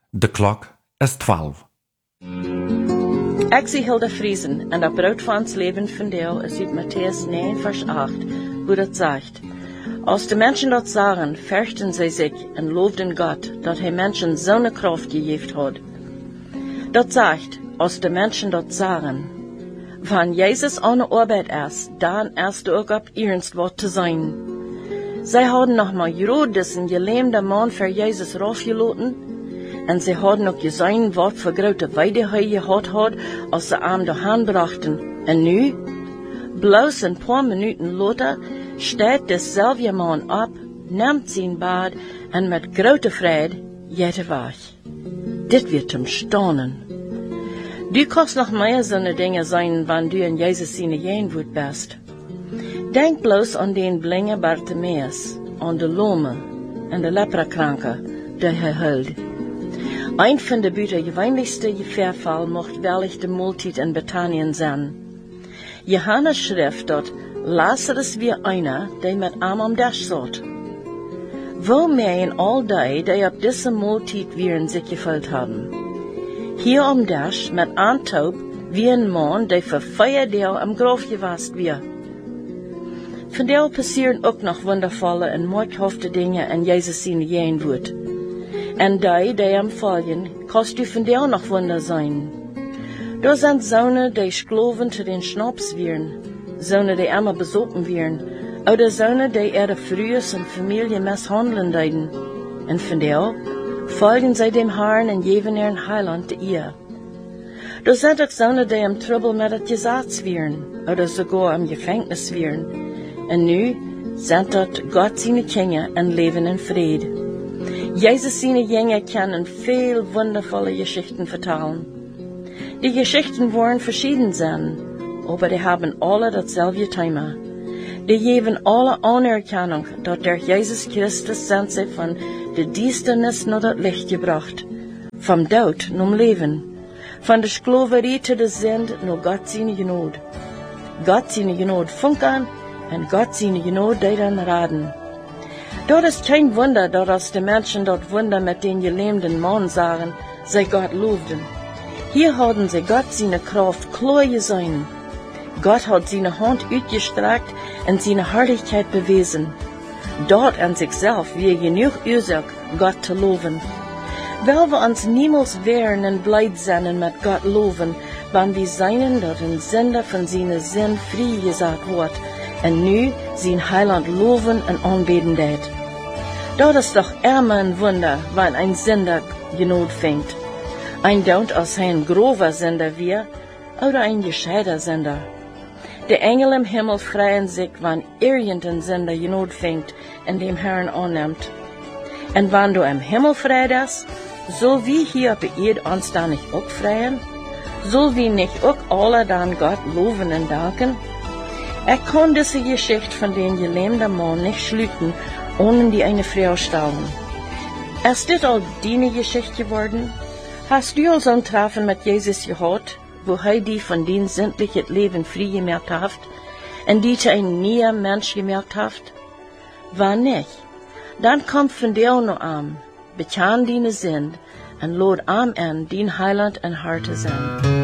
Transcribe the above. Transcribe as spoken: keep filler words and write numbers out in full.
De klok is twaalf. Ik zie Hilda Friesen en dat brood van ons leven vandaag is uit Matthäus negen vers acht, wo dat zegt. Als de mensen dat zagen, fürchten zij zich en loofden Gott, dat hij mensen zo'n kracht gegeven had. Dat zegt, als de mensen dat zagen. Van Jezus aan de arbeid is, dan is er ook op ernst wat te zijn. Zij hadden nog maar Herodes een gelähmde man voor Jezus raufgelaten, en zij hadden ook gezien wat voor grote weide hij gehad had, als ze hem doorheen brachten. En nu, bloos een paar minuten later, staat dezelfde man op, neemt zijn bad en met grote vrede gaat er weg. Dit wird zum Staunen. Du kannst noch mehr so eine Dinge sein, wenn du in Jesus seine Jeenwoord bist. Denk bloß an den blinge Bartimäus, an de Lome en de Leprakranke, die hij hield. Ein von de buitengewöhnlichste Verfall mocht wellich de Multit in Bethanien sein. Johannes schrift dort, Lazarus wie einer, der mit ihm am Tisch saß. Wo mehr all die, die auf diese Multit wären sich gefüllt haben. Hier am Tisch mit Antaub wie ein Mann, der für vier Tage am Grab gewast wird. Von der passieren auch noch wundervolle und mordhafte Dinge in Jesus seine Jeenwoord. Und die, die am folgen, kannst du von der noch Wunder sein. Da sind Söhne, die Skloven zu den Schnaps wären, Söhne, die immer besopen wären, oder Söhne, die ihre Frühes und Familie misshandeln deiden. Und von der folgen sie dem Herrn und geben ihren Heiland ihr. Da sind auch Söhne, die im Trouble mit dem Gesetz wären, oder sogar im Gefängnis wären. Und nu sind dort Gott seine Kinder und leben in Frieden. Jesus seine Jünger können viel wundervolle Geschichten vertellen. Die Geschichten wollen verschieden sein, aber die haben alle dasselbe Thema. Die geben alle Anerkennung, dass durch Jesus Christus sind sie von der Düsternis nach das Licht gebracht, vom Tod zum Leben, von der Sklaverei zu der Sünde nach Gott seine Gnade. Gott seine Gnade funkeln und Gott seine Gnade die dann raten. Dort ist kein Wunder, dass als die Menschen dort Wunder mit den gelähmten Mann sagen, sie Gott lobten. Hier haben sie Gott seine Kraft klar gesehen. Gott hat seine Hand ausgestreckt und seine Herrlichkeit bewiesen. Dort an sich selbst wir genug Ursache, Gott zu loben. Weil wir uns niemals wehren und bleit sein mit Gott loben, wenn wir seinen, dass ein Sünder von seiner Sinn frei gesagt wird, und nu sein Heiland loben und anbeten det. Dort ist doch immer ein Wunder, wenn ein Sünder Gnade fängt. Ein Don't als ein grover Sünder wir, oder ein gescheiter Sünder. Die Engel im Himmel freuen sich, wenn irgendein Sünder Gnade fängt und dem Herrn annimmt. Und wenn du im Himmel freust, soll wie hier auf der Erde uns da nicht auch freuen? Soll wir nicht auch alle dann Gott loben und danken? Ich kann diese Geschichte von den gelähmten Mann nicht schließen, ohne die eine Frau stellen. Ist das all deine Geschichte geworden? Hast du also ein Treffen mit Jesus gehabt, wo er die von den sündlichen Leben frei gemacht hat und die zu einem neuen Mensch gemacht hat? Wenn nicht, dann kommt von dir noch an, bekann deine Sünd und lad am an, den Heiland und Herr zu sein.